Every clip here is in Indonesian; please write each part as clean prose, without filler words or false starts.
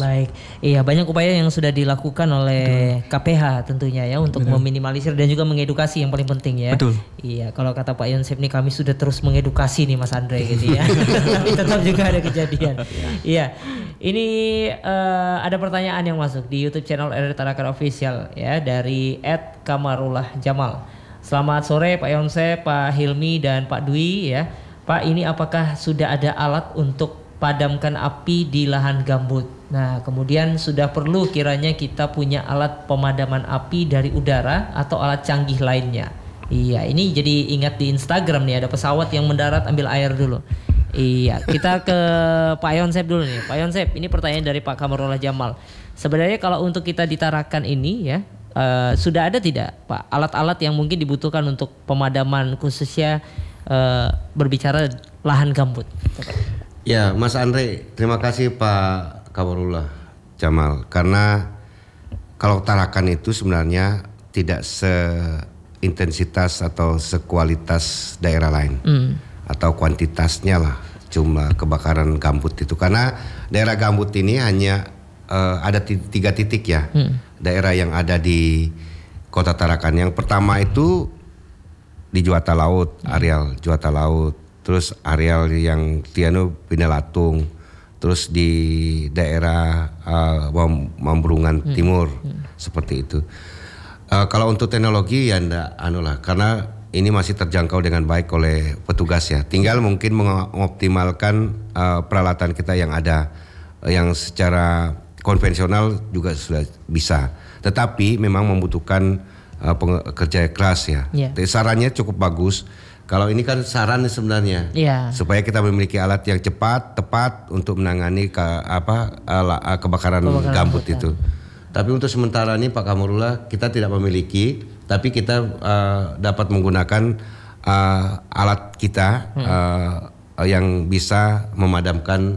Baik, iya banyak upaya yang sudah dilakukan oleh KPH tentunya ya untuk meminimalisir dan juga mengedukasi yang paling penting ya. Betul. Iya, kalau kata Pak Yonsep nih kami sudah terus mengedukasi nih Mas Andre gitu ya. Tapi tetap juga ada kejadian. Iya, ini ada pertanyaan yang masuk di YouTube channel RRI Tarakan Official ya dari @kamarullah Jamal. Selamat sore Pak Yonsep, Pak Hilmi dan Pak Dwi ya. Pak, ini apakah sudah ada alat untuk padamkan api di lahan gambut? Nah, kemudian sudah perlu kiranya kita punya alat pemadaman api dari udara atau alat canggih lainnya. Iya, ini jadi ingat di Instagram nih ada pesawat yang mendarat ambil air dulu. Iya, kita ke Pak Yonsep dulu nih. Pak Yonsep, ini pertanyaan dari Pak Kamarullah Jamal. Sebenarnya kalau untuk kita di Tarakan ini ya, sudah ada tidak Pak alat-alat yang mungkin dibutuhkan untuk pemadaman khususnya berbicara lahan gambut? Ya, Mas Andre, terima kasih Pak Kamarullah Jamal. Karena kalau Tarakan itu sebenarnya tidak seintensitas atau sekualitas daerah lain. Atau kuantitasnya lah jumlah kebakaran gambut itu. Karena daerah gambut ini hanya ada 3 titik ya. Daerah yang ada di Kota Tarakan. Yang pertama itu di Juwata Laut, areal Juwata Laut. Terus areal yang Tianu Pinelatung, terus di daerah Mambrungan Timur seperti itu. Kalau untuk teknologi ya enggak karena ini masih terjangkau dengan baik oleh petugas ya. Tinggal mungkin mengoptimalkan peralatan kita yang ada, yang secara konvensional juga sudah bisa. Tetapi memang membutuhkan kerja keras ya. Sarannya cukup bagus. Kalau ini kan saran sebenarnya, supaya kita memiliki alat yang cepat, tepat untuk menangani kebakaran gambut itu. Tapi untuk sementara ini Pak Kamarullah kita tidak memiliki, tapi kita dapat menggunakan alat kita yang bisa memadamkan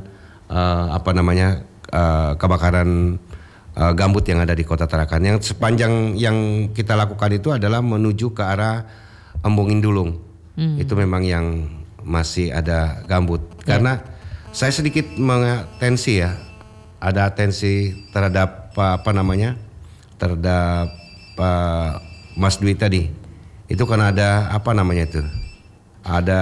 kebakaran gambut yang ada di Kota Tarakan. Yang sepanjang yang kita lakukan itu adalah menuju ke arah Embung Indulung. Itu memang yang masih ada gambut. Karena saya sedikit mengatensi ya, ada atensi terhadap terhadap Mas Dwi tadi. Itu karena ada ada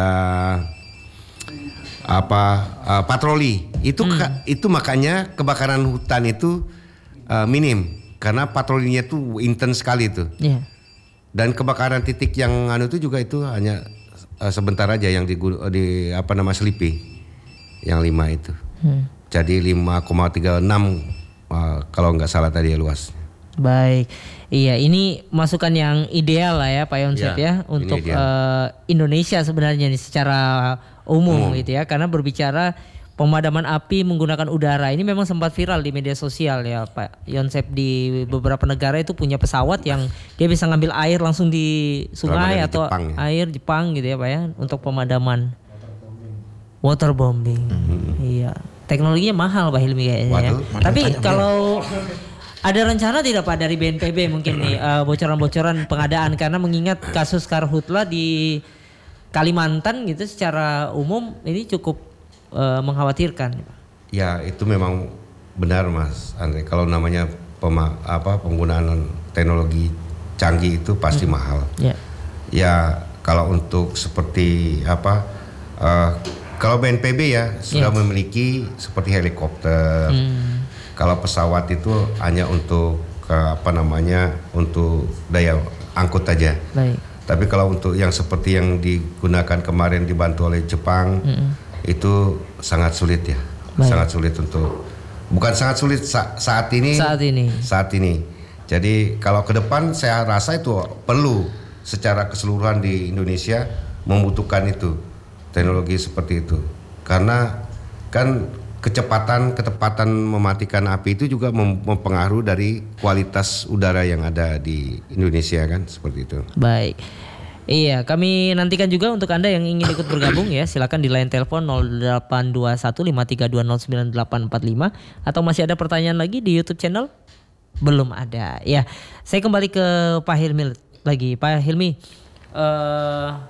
patroli. Itu makanya kebakaran hutan itu minim karena patrolinya itu intens sekali itu. Dan kebakaran titik yang itu juga itu hanya sebentar aja yang di Selipi yang 5 itu. Jadi 5,36 kalau nggak salah tadi ya luas. Baik, iya ini masukan yang ideal lah ya Pak Yonsep ya untuk Indonesia sebenarnya nih secara umum gitu ya, karena berbicara pemadaman api menggunakan udara ini memang sempat viral di media sosial ya Pak Yonsep. Di beberapa negara itu punya pesawat yang dia bisa ngambil air langsung di sungai atau Jepang, air Jepang gitu ya Pak ya untuk pemadaman waterbombing. Iya, teknologinya mahal Pak Hilmi kayaknya ya. Tapi kalau ada rencana tidak Pak dari BNPB mungkin nih bocoran-bocoran pengadaan, karena mengingat kasus karhutla di Kalimantan gitu secara umum ini cukup mengkhawatirkan. Ya itu memang benar Mas Andre. Kalau namanya penggunaan teknologi canggih itu pasti mahal. Ya kalau untuk seperti kalau BNPB ya sudah memiliki seperti helikopter. Kalau pesawat itu hanya untuk untuk daya angkut aja. Tapi kalau untuk yang seperti yang digunakan kemarin dibantu oleh Jepang. Itu sangat sulit ya. Sangat sulit untuk, bukan sangat sulit saat ini. Jadi kalau ke depan saya rasa itu perlu secara keseluruhan di Indonesia membutuhkan itu teknologi seperti itu. Karena kan ketepatan mematikan api itu juga mempengaruhi dari kualitas udara yang ada di Indonesia kan, seperti itu. Baik. Iya, kami nantikan juga untuk Anda yang ingin ikut bergabung ya, silakan di line telepon 082153269845 atau masih ada pertanyaan lagi di YouTube channel? Belum ada. Ya, saya kembali ke Pak Hilmi lagi. Pak Hilmi,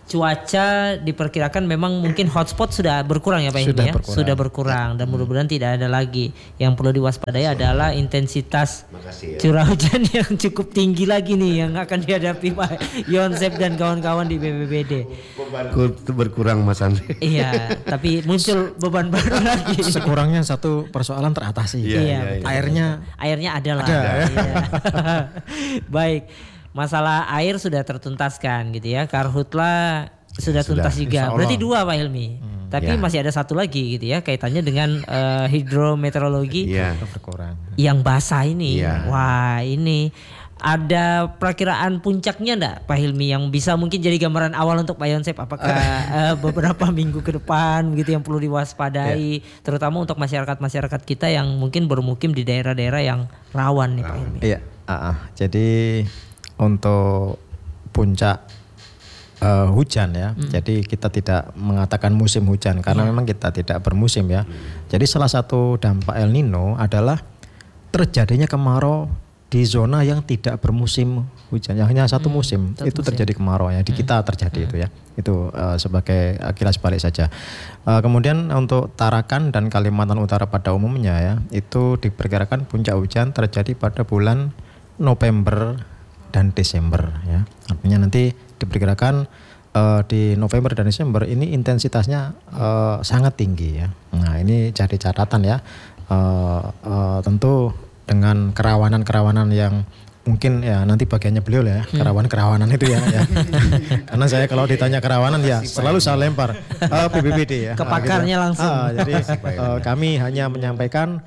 cuaca diperkirakan memang mungkin hotspot sudah berkurang ya Pak Hilmi ya? Sudah berkurang dan mudah-mudahan tidak ada lagi. Yang perlu diwaspadai adalah intensitas curah hujan yang cukup tinggi lagi nih yang akan dihadapi Pak Yonsep dan kawan-kawan di BPBD. Beban berkurang Mas Andre. Iya, tapi muncul beban baru lagi. Sekurangnya satu persoalan teratasi. Iya. Airnya ada lah. Iya. Baik. Masalah air sudah tertuntaskan gitu ya. Karhutla sudah tuntas juga. Berarti 2 Pak Hilmi. Tapi masih ada satu lagi gitu ya kaitannya dengan hidrometeorologi berkurang. Yang basah ini. Wah, ini ada perakiraan puncaknya enggak Pak Hilmi yang bisa mungkin jadi gambaran awal untuk Pak Yonsep apakah beberapa minggu ke depan gitu yang perlu diwaspadai terutama untuk masyarakat kita yang mungkin bermukim di daerah-daerah yang rawan nih Pak Hilmi. Iya, jadi untuk puncak hujan ya. Jadi kita tidak mengatakan musim hujan karena memang kita tidak bermusim ya. Jadi salah satu dampak El Nino adalah terjadinya kemarau di zona yang tidak bermusim hujan. Yang hanya satu musim itu terjadi kemarau ya. Di kita terjadi itu ya. Itu sebagai kilas balik saja. Kemudian untuk Tarakan dan Kalimantan Utara pada umumnya ya, itu diperkirakan puncak hujan terjadi pada bulan November dan Desember ya. Artinya nanti diperkirakan di November dan Desember ini intensitasnya sangat tinggi ya. Nah ini jadi catatan ya. Tentu dengan kerawanan yang mungkin ya nanti bagiannya beliau ya kerawanan itu ya. Karena saya kalau ditanya kerawanan ya selalu saya lempar BPBD ya. Ke pakarnya langsung. Jadi kami hanya menyampaikan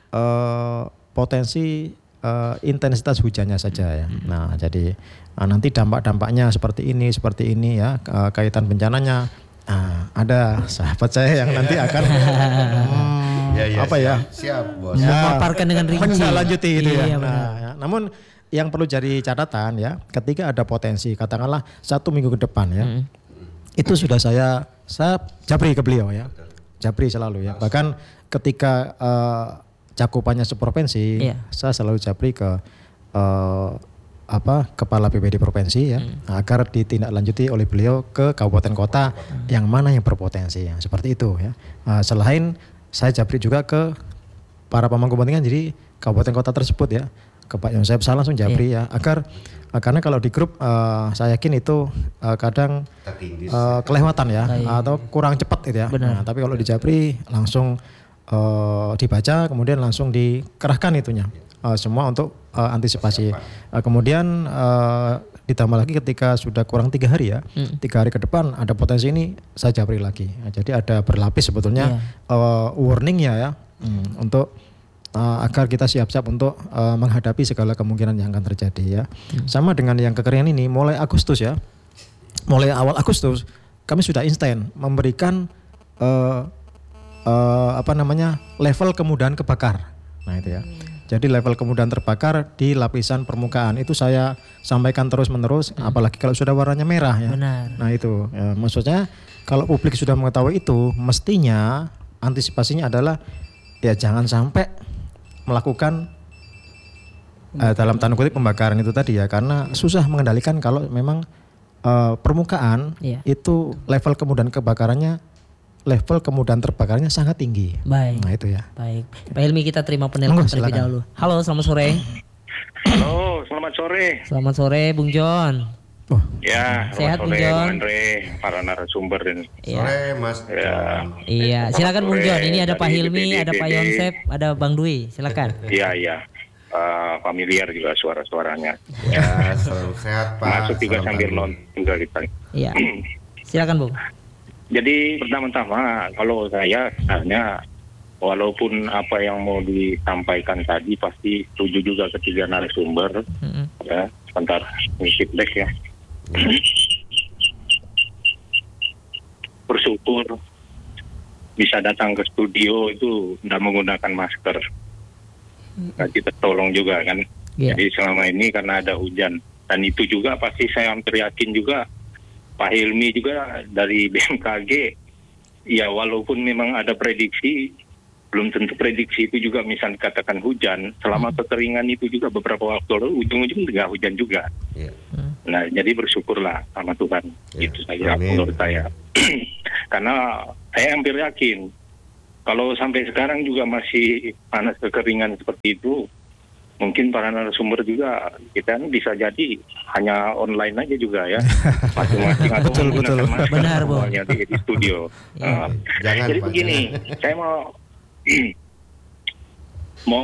potensi intensitas hujannya saja ya. Nah, jadi nanti dampak-dampaknya seperti ini ya, kaitan bencananya. Ada sahabat saya yang nanti akan siap bos. Memaparkan dengan rinci. Menindaklanjuti gitu ya. Iya, Nah, namun yang perlu jadi catatan ya, ketika ada potensi katakanlah 1 minggu ke depan ya. Itu sudah saya japri ke beliau ya. Japri selalu ya. Bahkan ketika cakupannya seprovinsi, saya selalu japri ke kepala BPD provinsi ya, agar ditindaklanjuti oleh beliau ke kabupaten kota yang mana yang berpotensi ya, seperti itu ya. Selain saya japri juga ke para pemangku kepentingan jadi kabupaten kota tersebut ya, ke Pak Yonsep saya langsung japri ya, agar karena kalau di grup saya yakin itu kadang kelewatan ya atau kurang cepat gitu ya. Nah, tapi kalau di japri langsung dibaca kemudian langsung dikerahkan itunya semua untuk antisipasi. Kemudian ditambah lagi ketika sudah kurang 3 hari ya, 3 hari ke depan ada potensi ini saya japri lagi. Jadi ada berlapis sebetulnya warningnya ya, untuk agar kita siap-siap untuk menghadapi segala kemungkinan yang akan terjadi ya. Sama dengan yang kekeringan ini mulai Agustus ya, mulai awal Agustus kami sudah instan memberikan level kemudahan kebakar. Nah itu ya. Jadi level kemudahan terbakar di lapisan permukaan itu saya sampaikan terus-menerus, apalagi kalau sudah warnanya merah ya. Benar. Nah itu ya, maksudnya kalau publik sudah mengetahui itu, mestinya antisipasinya adalah ya jangan sampai melakukan dalam tanda kutip pembakaran itu tadi ya, karena susah mengendalikan kalau memang permukaan itu level kemudahan kebakarannya, level kemudahan terbakarnya sangat tinggi. Baik. Nah itu ya. Baik. Pak Hilmi kita terima penelpon terlebih dahulu. Halo, selamat sore. Halo, selamat sore. Selamat sore, Bung John. Ya, sehat Bung sore, John. Andre, para narasumber dan Sore Mas. Iya, silakan Bung John. Ini ada Pak Hilmi, ada Pak Yonsep, ada Bang Dwi. Silakan. Iya. Familiar juga suara-suaranya. Ya, selalu sehat Pak. Masuk juga sambil nonton juga kita. Iya. Silakan Bung. Jadi pertama-tama kalau saya hanya walaupun apa yang mau disampaikan tadi pasti setuju juga ketiga narasumber. Ya, sebentar feedback ya. Bersyukur bisa datang ke studio itu tidak menggunakan masker. Nah, kita tolong juga kan. Jadi selama ini karena ada hujan dan itu juga pasti saya hampir yakin juga Pak Hilmi juga dari BMKG ya walaupun memang ada prediksi belum tentu prediksi itu juga misal katakan hujan selama kekeringan itu juga beberapa waktu lalu ujung-ujung nggak hujan juga. Nah, jadi bersyukurlah sama Tuhan. Ya, Itu saja amin. menurut saya. Karena saya hampir yakin kalau sampai sekarang juga masih panas kekeringan seperti itu, mungkin para narasumber juga kita bisa jadi hanya online aja juga ya, masing-masing atau Betul, menggunakan betul. masker Benar, Bu. semuanya di studio. Jangan, Jadi Pak, begini, saya mau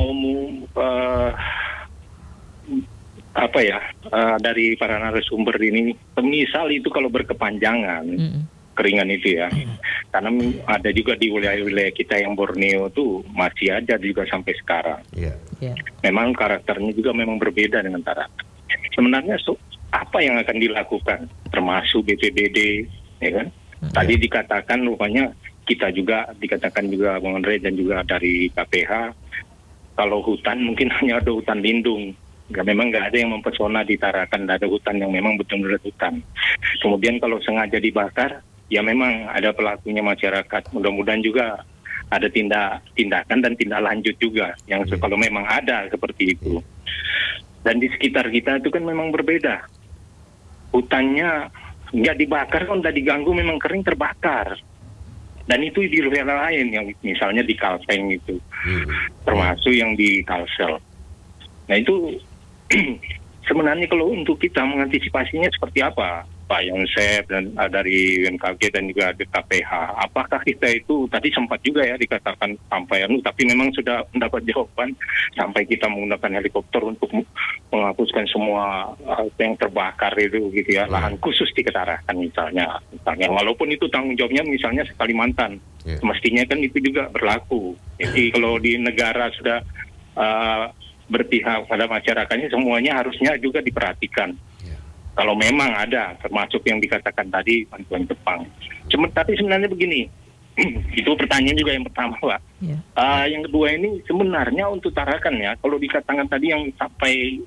dari para narasumber ini, misal itu kalau berkepanjangan keringan itu ya, karena ada juga di wilayah-wilayah kita yang Borneo tuh masih ada juga sampai sekarang. Iya. Ya. Memang karakternya juga memang berbeda dengan Tarakan. Sebenarnya apa yang akan dilakukan, termasuk BPBD, ya kan? Tadi dikatakan rupanya kita juga dikatakan juga Bung Andre dan juga dari KPH, kalau hutan mungkin hanya ada hutan lindung. Memang nggak ada yang mempesona di Tarakan, nggak ada hutan yang memang betul-betul hutan. Kemudian kalau sengaja dibakar, ya memang ada pelakunya masyarakat. Mudah-mudahan juga ada tindakan dan tindak lanjut juga yang kalau memang ada seperti itu. Dan di sekitar kita itu kan memang berbeda. Hutannya nggak dibakar, kan nggak diganggu, memang kering terbakar. Dan itu di wilayah lain yang misalnya di Kalteng itu, termasuk yang di Kalsel. Nah itu sebenarnya kalau untuk kita mengantisipasinya seperti apa, Pak Yonsep dan dari BMKG dan juga KPH, apakah kita itu tadi sempat juga ya dikatakan sampai tapi memang sudah mendapat jawaban sampai kita menggunakan helikopter untuk menghapuskan semua yang terbakar itu gitu ya, lahan khusus di Tarakan misalnya walaupun itu tanggung jawabnya misalnya Kalimantan, mestinya kan itu juga berlaku. Jadi kalau di negara sudah berpihak pada masyarakatnya, semuanya harusnya juga diperhatikan. Kalau memang ada, termasuk yang dikatakan tadi bantuan Jepang. Tapi sebenarnya begini, itu pertanyaan juga yang pertama, Pak. Yang kedua ini sebenarnya untuk Tarakan ya, kalau dikatakan tadi yang sampai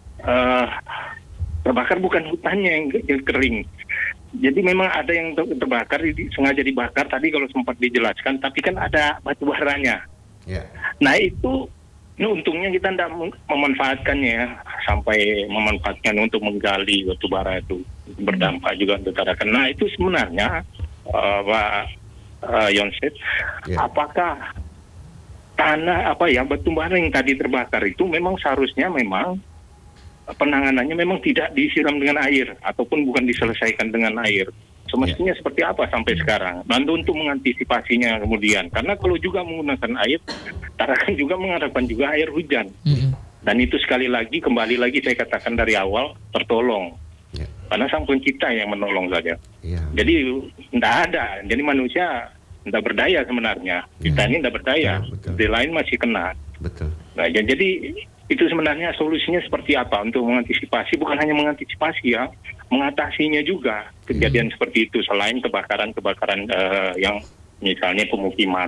terbakar bukan hutannya yang kering. Jadi memang ada yang terbakar, sengaja dibakar tadi kalau sempat dijelaskan, tapi kan ada batu baranya. Nah itu, untungnya kita tidak memanfaatkannya ya, sampai memanfaatkan untuk menggali batu bara itu, berdampak juga untuk Tarakan. Nah itu sebenarnya Pak Yonsep, apakah tanah batu bara yang tadi terbakar itu memang seharusnya memang penanganannya memang tidak disiram dengan air ataupun bukan diselesaikan dengan air. Semestinya seperti apa sampai sekarang? Dan untuk mengantisipasinya kemudian, karena kalau juga menggunakan air, Tarakan juga mengharapkan juga air hujan. Dan itu sekali lagi, kembali lagi saya katakan dari awal, tertolong. Karena Sang Pencipta yang menolong saja. Jadi tidak ada, jadi manusia tidak berdaya sebenarnya. Kita ini tidak berdaya, di lain masih kena. Nah, jadi itu sebenarnya solusinya seperti apa untuk mengantisipasi, bukan hanya mengantisipasi ya, mengatasinya juga kejadian seperti itu selain kebakaran yang misalnya pemukiman.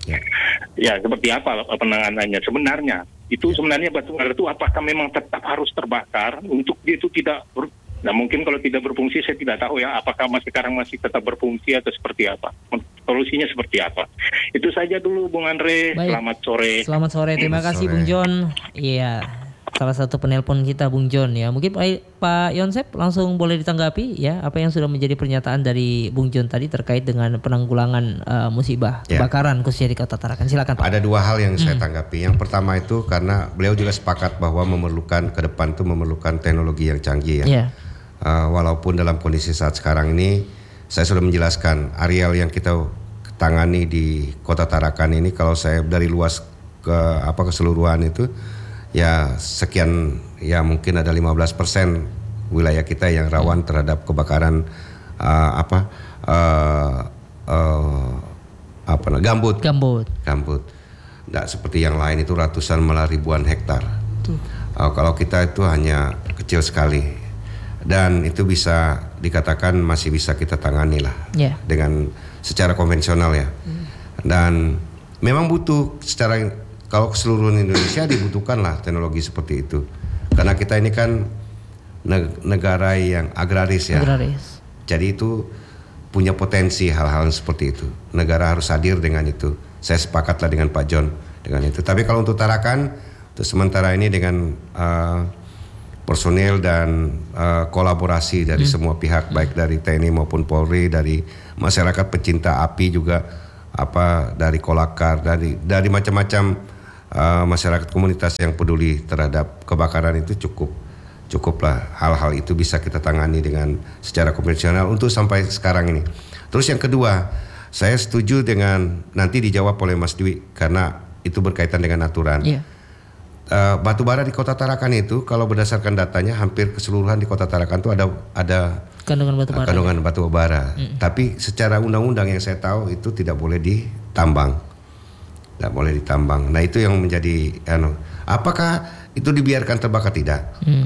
Ya seperti apa penanganannya sebenarnya? Itu sebenarnya batu bara itu apakah memang tetap harus terbakar untuk dia itu tidak nah mungkin kalau tidak berfungsi saya tidak tahu ya, apakah sekarang masih tetap berfungsi atau seperti apa? Solusinya seperti apa? Itu saja dulu Bung Andre. Baik. Selamat sore. Selamat sore, terima kasih Bung John. Iya, salah satu penelpon kita Bung John ya. Mungkin Pak Yonsep langsung boleh ditanggapi ya apa yang sudah menjadi pernyataan dari Bung John tadi terkait dengan penanggulangan musibah kebakaran khususnya di Kota Tarakan. Silakan Pak. Ada dua hal yang saya tanggapi. Yang pertama itu karena beliau juga sepakat bahwa memerlukan ke depan itu memerlukan teknologi yang canggih ya. Walaupun dalam kondisi saat sekarang ini saya sudah menjelaskan areal yang kita tangani di Kota Tarakan ini, kalau saya dari luas keseluruhan itu ya sekian, ya mungkin ada 15% wilayah kita yang rawan terhadap kebakaran gambut. Nggak seperti yang lain itu ratusan malah ribuan hektar. Kalau kita itu hanya kecil sekali. Dan itu bisa dikatakan masih bisa kita tangani lah dengan secara konvensional ya. Dan memang butuh secara kalau keseluruhan Indonesia dibutuhkan lah teknologi seperti itu. Karena kita ini kan negara yang agraris ya. Jadi itu punya potensi hal-hal seperti itu. Negara harus hadir dengan itu. Saya sepakatlah dengan Pak John dengan itu. Tapi kalau untuk Tarakan, untuk sementara ini dengan personel dan kolaborasi dari semua pihak, baik dari TNI maupun Polri, dari masyarakat pecinta api juga, dari Kolakar, dari macam-macam masyarakat komunitas yang peduli terhadap kebakaran. Itu cukuplah hal-hal itu bisa kita tangani dengan secara konvensional untuk sampai sekarang ini. Terus yang kedua, saya setuju dengan nanti dijawab oleh Mas Dwi karena itu berkaitan dengan aturan. Batubara di Kota Tarakan itu kalau berdasarkan datanya hampir keseluruhan di Kota Tarakan itu ada kandungan batu bara. Tapi secara undang-undang yang saya tahu itu tidak boleh ditambang. Tidak boleh ditambang. Nah, itu yang menjadi apakah itu dibiarkan terbakar? Tidak.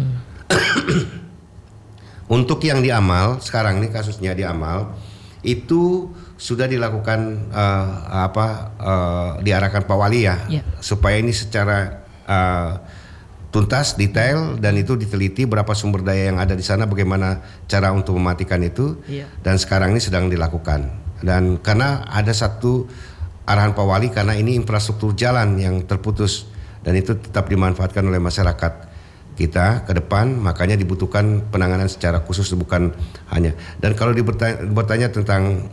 Untuk yang di Amal, sekarang ini kasusnya di Amal itu sudah dilakukan diarahkan Pak Wali supaya ini secara tuntas, detail, dan itu diteliti berapa sumber daya yang ada di sana, bagaimana cara untuk mematikan itu, dan sekarang ini sedang dilakukan. Dan karena ada satu arahan Pak Wali, karena ini infrastruktur jalan yang terputus dan itu tetap dimanfaatkan oleh masyarakat kita ke depan, makanya dibutuhkan penanganan secara khusus, bukan hanya. Dan kalau bertanya tentang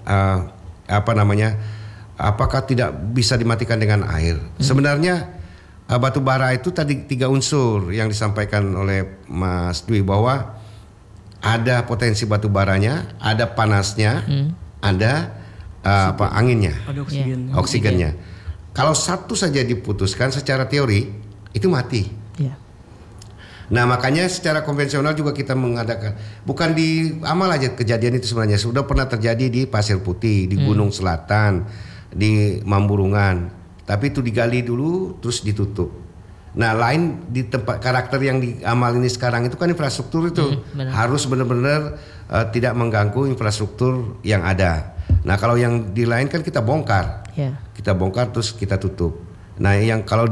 apakah tidak bisa dimatikan dengan air, sebenarnya batu bara itu tadi 3 unsur yang disampaikan oleh Mas Dwi, bahwa ada potensi batu baranya, ada panasnya, ada anginnya, ada oksigennya. Kalau satu saja diputuskan secara teori itu mati. Nah, makanya secara konvensional juga kita mengadakan, bukan di Amal aja kejadian itu, sebenarnya sudah pernah terjadi di Pasir Putih, di Gunung Selatan, di Mamburungan. Tapi itu digali dulu terus ditutup. Nah, lain di tempat karakter yang di Amal ini sekarang itu kan infrastruktur itu harus benar-benar tidak mengganggu infrastruktur yang ada. Nah, kalau yang di lain kan kita bongkar. Kita bongkar terus kita tutup. Nah, yang kalau di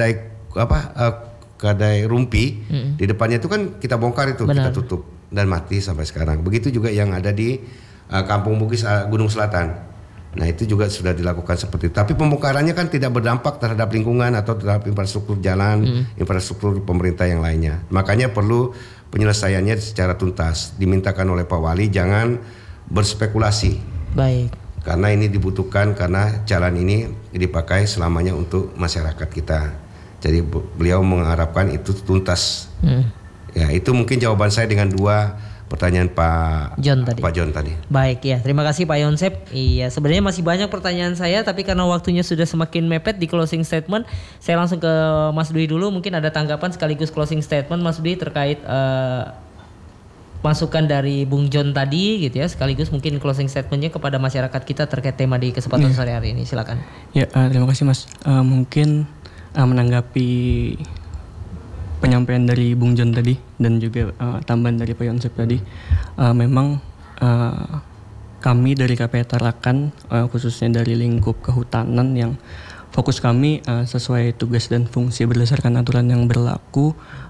Kadai Rumpi di depannya itu kan kita bongkar itu, kita tutup dan mati sampai sekarang. Begitu juga yang ada di Kampung Bugis Gunung Selatan. Nah, itu juga sudah dilakukan seperti itu. Tapi pembongkarannya kan tidak berdampak terhadap lingkungan atau terhadap infrastruktur jalan, infrastruktur pemerintah yang lainnya. Makanya perlu penyelesaiannya secara tuntas. Dimintakan oleh Pak Wali jangan berspekulasi. Baik. Karena ini dibutuhkan, karena jalan ini dipakai selamanya untuk masyarakat kita. Jadi beliau mengharapkan itu tuntas. Ya, itu mungkin jawaban saya dengan 2 pertanyaan Pak John tadi. Baik ya, terima kasih Pak Yonsep. Iya, sebenarnya masih banyak pertanyaan saya, tapi karena waktunya sudah semakin mepet di closing statement, saya langsung ke Mas Dwi dulu. Mungkin ada tanggapan sekaligus closing statement Mas Dwi terkait masukan dari Bung John tadi gitu ya, sekaligus mungkin closing statementnya kepada masyarakat kita terkait tema di kesempatan sore hari ini. Silakan. Ya, terima kasih Mas. Mungkin menanggapi penyampaian dari Bung John tadi dan juga tambahan dari Pak Yonsep tadi, memang kami dari KPI Tarakan, khususnya dari lingkup kehutanan, yang fokus kami sesuai tugas dan fungsi berdasarkan aturan yang berlaku,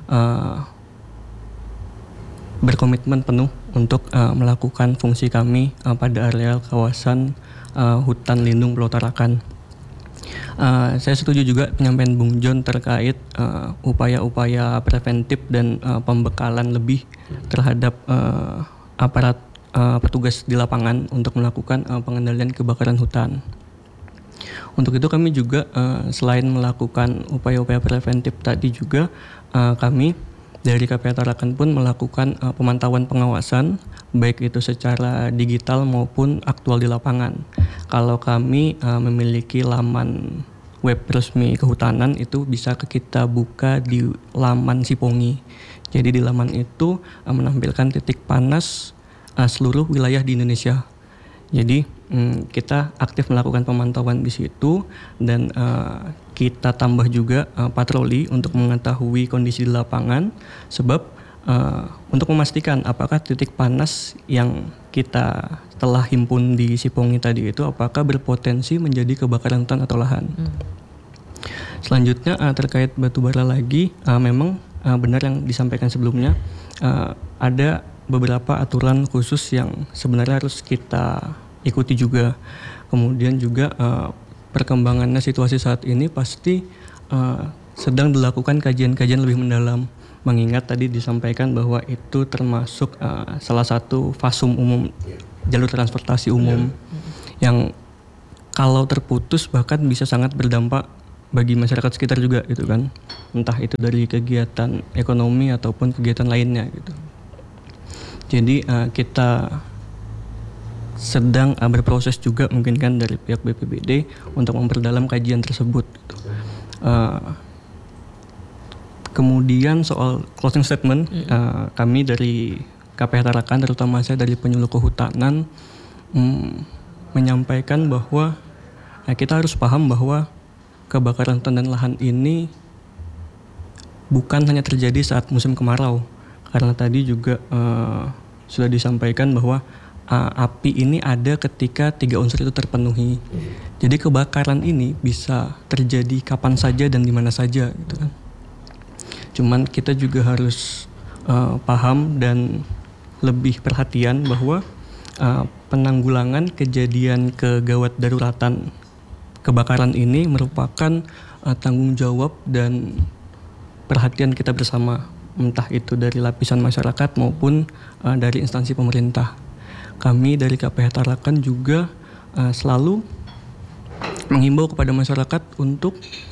berkomitmen penuh untuk melakukan fungsi kami pada areal kawasan hutan lindung Pulau Tarakan. Saya setuju juga penyampaian Bung John terkait upaya-upaya preventif dan pembekalan lebih terhadap aparat petugas di lapangan untuk melakukan pengendalian kebakaran hutan. Untuk itu kami juga selain melakukan upaya-upaya preventif tadi juga kami dari KPI Tarakan pun melakukan pemantauan pengawasan, baik itu secara digital maupun aktual di lapangan. Kalau kami memiliki laman web resmi kehutanan, itu bisa kita buka di laman Sipongi. Jadi di laman itu menampilkan titik panas seluruh wilayah di Indonesia. Jadi kita aktif melakukan pemantauan di situ, dan kita tambah juga patroli untuk mengetahui kondisi di lapangan, sebab untuk memastikan apakah titik panas yang kita telah himpun di Sipongi tadi itu apakah berpotensi menjadi kebakaran hutan atau lahan. Selanjutnya terkait batu bara lagi, memang benar yang disampaikan sebelumnya, ada beberapa aturan khusus yang sebenarnya harus kita ikuti juga. Kemudian juga perkembangannya situasi saat ini pasti sedang dilakukan kajian-kajian lebih mendalam. mengingat tadi disampaikan bahwa itu termasuk salah satu fasum umum, jalur transportasi umum yang kalau terputus bahkan bisa sangat berdampak bagi masyarakat sekitar juga gitu kan, entah itu dari kegiatan ekonomi ataupun kegiatan lainnya gitu. Jadi kita sedang berproses juga mungkin kan dari pihak BPBD untuk memperdalam kajian tersebut gitu. Kemudian soal closing statement, kami dari KPH Tarakan, terutama saya dari penyuluh kehutanan, menyampaikan bahwa kita harus paham bahwa kebakaran hutan dan lahan ini bukan hanya terjadi saat musim kemarau, karena tadi juga sudah disampaikan bahwa api ini ada ketika 3 unsur itu terpenuhi. Jadi kebakaran ini bisa terjadi kapan saja dan di mana saja gitu kan. Cuman kita juga harus paham dan lebih perhatian bahwa penanggulangan kejadian kegawat daruratan kebakaran ini merupakan tanggung jawab dan perhatian kita bersama, entah itu dari lapisan masyarakat maupun dari instansi pemerintah. Kami dari KPH Tarakan juga selalu menghimbau kepada masyarakat untuk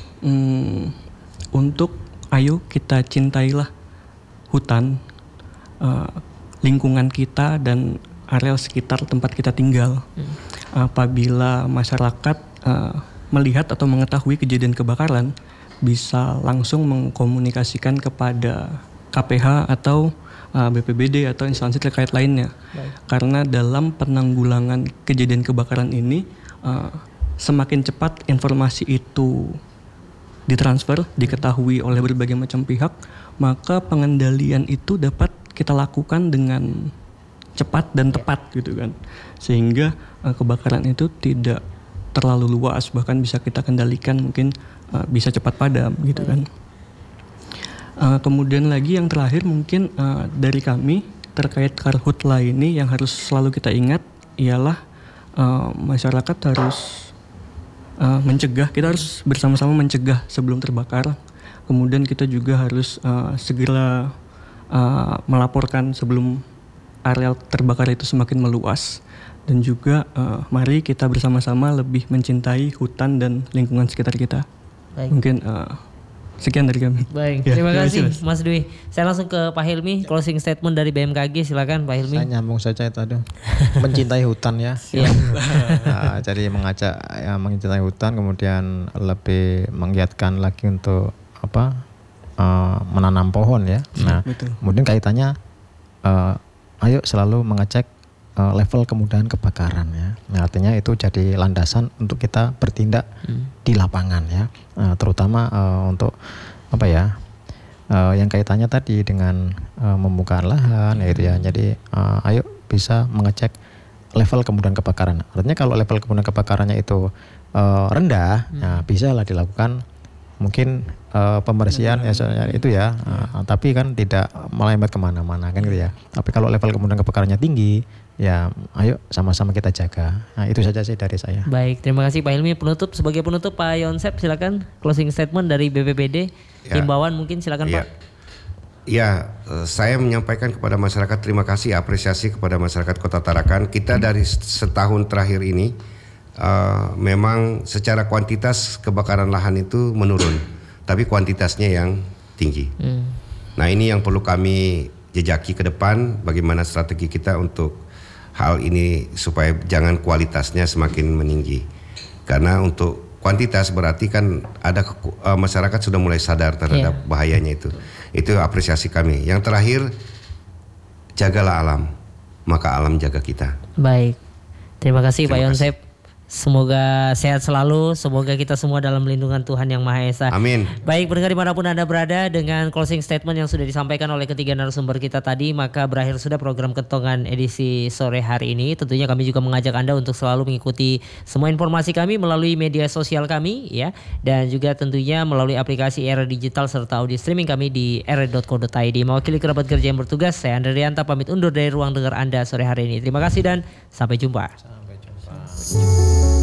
ayo kita cintailah hutan, lingkungan kita dan areal sekitar tempat kita tinggal. Apabila masyarakat melihat atau mengetahui kejadian kebakaran, bisa langsung mengkomunikasikan kepada KPH atau BPBD atau instansi terkait lainnya. Karena dalam penanggulangan kejadian kebakaran ini, semakin cepat informasi itu ditransfer, diketahui oleh berbagai macam pihak, maka pengendalian itu dapat kita lakukan dengan cepat dan tepat gitu kan. Sehingga kebakaran itu tidak terlalu luas, bahkan bisa kita kendalikan, mungkin bisa cepat padam gitu kan. Kemudian lagi yang terakhir mungkin dari kami terkait karhutla ini yang harus selalu kita ingat ialah masyarakat harus mencegah, kita harus bersama-sama mencegah sebelum terbakar. Kemudian kita juga harus segera melaporkan sebelum areal terbakar itu semakin meluas. Dan juga mari kita bersama-sama lebih mencintai hutan dan lingkungan sekitar kita. Baik. Mungkin sekian dari kami. Baik, terima kasih Mas Dwi. Saya langsung ke Pak Hilmi, closing statement dari BMKG, silakan Pak Hilmi. Saya nyambung saja itu, mencintai hutan ya. Nah, jadi mengajak ya mencintai hutan, kemudian lebih menggiatkan lagi untuk menanam pohon ya. Nah, kemudian kaitannya ayo selalu mengecek level kemudahan kebakaran ya. Nah, artinya itu jadi landasan untuk kita bertindak di lapangan ya. Terutama untuk yang kaitannya tadi dengan membuka lahan ya itu ya. Jadi ayo bisa mengecek level kemudahan kebakaran. Artinya kalau level kemudahan kebakarannya itu rendah, ya bisa lah dilakukan mungkin pembersihan ya itu ya. Tapi kan tidak melembat kemana-mana kan gitu ya. Tapi kalau level kemudahan kebakarannya tinggi, ya ayo sama-sama kita jaga. Nah, itu saja sih dari saya. Baik, terima kasih Pak Hilmi. Sebagai penutup Pak Yonsep silakan closing statement dari BPBD. Himbauan mungkin silakan Pak. Ya, saya menyampaikan kepada masyarakat terima kasih, apresiasi kepada masyarakat Kota Tarakan. Kita dari setahun terakhir ini memang secara kuantitas kebakaran lahan itu menurun, tapi kuantitasnya yang tinggi. Nah, ini yang perlu kami jejaki ke depan, bagaimana strategi kita untuk hal ini supaya jangan kualitasnya semakin meninggi. Karena untuk kuantitas berarti kan ada masyarakat sudah mulai sadar terhadap bahayanya itu. Itu apresiasi kami. Yang terakhir, jagalah alam, maka alam jaga kita. Baik, terima kasih Pak Yonsep. Semoga sehat selalu, semoga kita semua dalam lindungan Tuhan Yang Maha Esa. Amin. Baik, pendengar dimanapun Anda berada, dengan closing statement yang sudah disampaikan oleh ketiga narasumber kita tadi, maka berakhir sudah program Kentongan edisi sore hari ini. Tentunya kami juga mengajak Anda untuk selalu mengikuti semua informasi kami melalui media sosial kami ya, dan juga tentunya melalui aplikasi era digital serta audio streaming kami di era.co.id. Mewakili kerabat kerja yang bertugas, saya Andre Rianta pamit undur dari ruang dengar Anda sore hari ini. Terima kasih dan sampai jumpa. Sampai jumpa.